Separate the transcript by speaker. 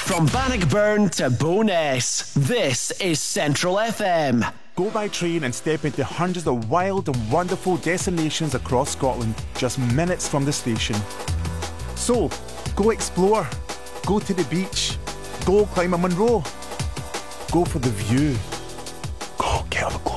Speaker 1: From Bannockburn to Bo'ness, this is Central FM.
Speaker 2: Go by train and step into hundreds of wild and wonderful destinations across Scotland, just minutes from the station. So, go explore, go to the beach, go climb a Munro, go for the view, go get a